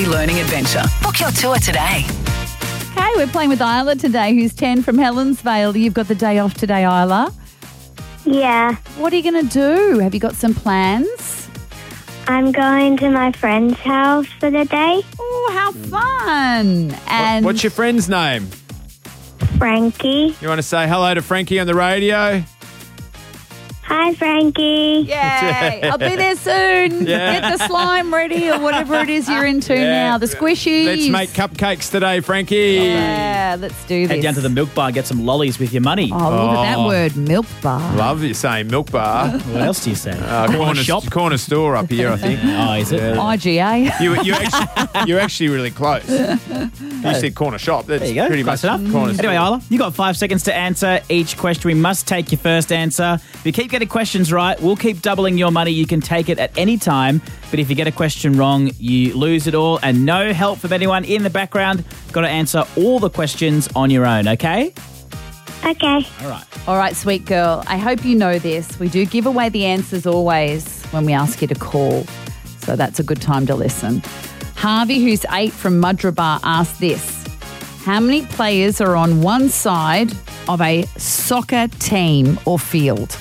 learning adventure. Book your tour today. Okay, we're playing with Isla today, who's 10 from Helensvale. You've got the day off today, Isla. Yeah, What are you going to do? Have you got some plans? I'm going to my friend's house for the day. Oh, how fun. And What's your friend's name? Frankie. You want to say hello to Frankie on the radio? Hi, Frankie. Yay, I'll be there soon. Yeah. Get the slime ready or whatever it is you're into now. The squishies. Let's make cupcakes today, Frankie. Yeah, let's do this. Head down to the milk bar and get some lollies with your money. Oh, look at that word, milk bar. Love you saying milk bar. What else do you say? Corner store up here, I think. Oh, is it? IGA. You're actually really close. You said corner shop. That's There you go. pretty Close much enough. corner store. Anyway, Isla, you got 5 seconds to answer each question. We must take your first answer. If you keep getting questions right, we'll keep doubling your money. You can take it at any time. But if you get a question wrong, you lose it all. And no help from anyone in the background. Got to answer all the questions on your own, okay? Okay. All right. All right, sweet girl. I hope you know this. We do give away the answers always when we ask you to call. So that's a good time to listen. Harvey, who's 8 from Mudrabar, asked this. How many players are on one side of a soccer team or field?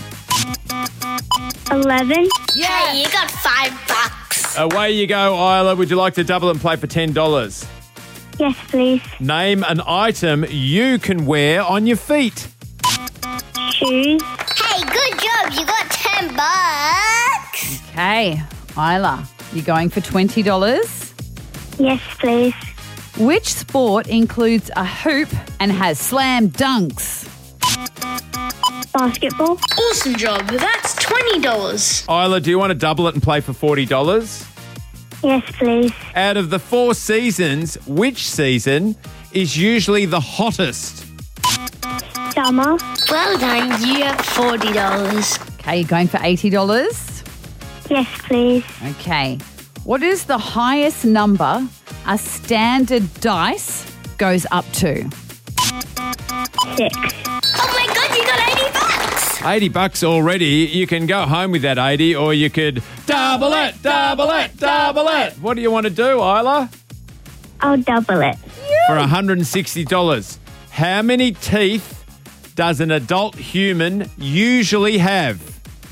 11. Hey, you got $5. Away you go, Isla. Would you like to double and play for $10? Yes, please. Name an item you can wear on your feet. Shoes. Hey, good job. You got $10. Okay, Isla, you going for $20? Yes, please. Which sport includes a hoop and has slam dunks? Basketball. Awesome job. That's $20. Isla, do you want to double it and play for $40? Yes, please. Out of the 4 seasons, which season is usually the hottest? Summer. Well done. You have $40. Okay, you're going for $80? Yes, please. Okay. What is the highest number a standard dice goes up to? 6. Oh my God, you got $80. $80 already. You can go home with that 80 or you could double it. What do you want to do, Isla? I'll double it. For $160. How many teeth does an adult human usually have?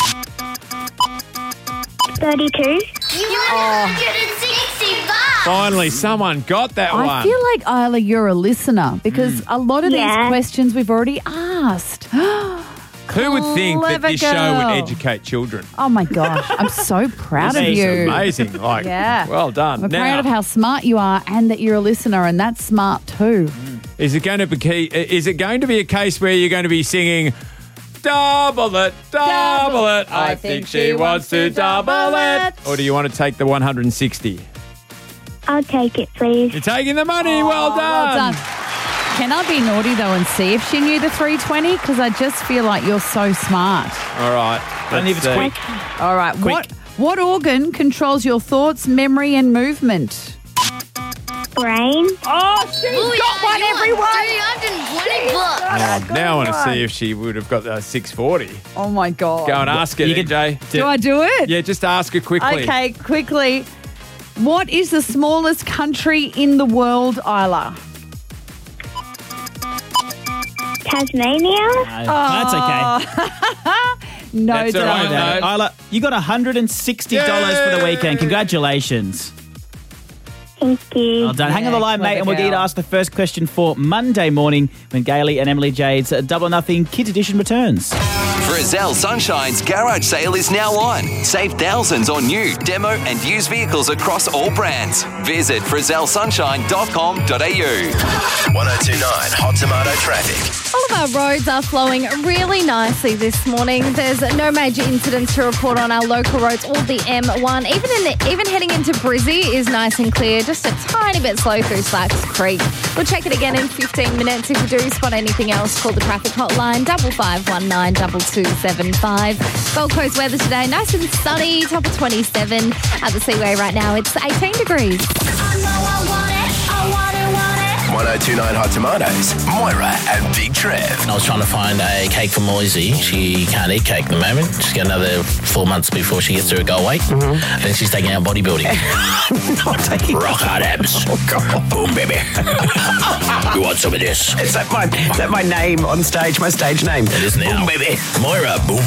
32. You won $160. Finally, someone got that one. I feel like, Isla, you're a listener because a lot of these Yeah. questions we've already asked. Who would think that Clever this show girl. would educate children? Oh, my gosh. I'm so proud of It's you. amazing. Like, Yeah. well done. I'm Now, proud of how smart you are and that you're a listener, and that's smart too. is it going to be a case where you're going to be singing double it, double it? I think she wants to double it. Or do you want to take the 160? I'll take it, please. You're taking the money. Well done. Well done. Can I be naughty though and see if she knew the 320? Because I just feel like you're so smart. All right. Only if it's let's see. quick. All right. Quick. What organ controls your thoughts, memory, and movement? Brain. Oh, she's got one, everyone. $320. Oh, now I want to see if she would have got the 640. Oh my God. Go and ask her, You can- EJ. Do I do it? Yeah, just ask her quickly. Okay, quickly. What is the smallest country in the world, Isla? Tasmania. That's okay. No, That's all right, darling. though. Isla, you got $160 for the weekend. Congratulations. Thank you. Well done. Hang on the line, clever mate, and we'll get you to girl. ask the first question for Monday morning when Gailey and Emily Jade's Double or Nothing Kids Edition returns. Frizzell Sunshine's garage sale is now on. Save thousands on new, demo and used vehicles across all brands. Visit frizzellsunshine.com.au. 1029 Hot Tomato Traffic. All of our roads are flowing really nicely this morning. There's no major incidents to report on our local roads or the M1. Even heading into Brizzy is nice and clear. Just a tiny bit slow through Slacks Creek. We'll check it again in 15 minutes. If you do spot anything else, call the traffic hotline 5519 2275. Gold Coast weather today, nice and sunny, top of 27. At the Seaway right now, it's 18 degrees. I know I want it. I want it, want it. 1029 Hot Tomatoes, Moira and Big Trev. I was trying to find a cake for Moisey. She can't eat cake at the moment. She's got another 4 months before she gets to her goal weight. Mm-hmm. Then she's taking out bodybuilding. Not taking rock hard abs. Oh, God. Boom, baby. You want some of this? Is that my name on stage, my stage name? It is now. Boom, baby. Moira, boom,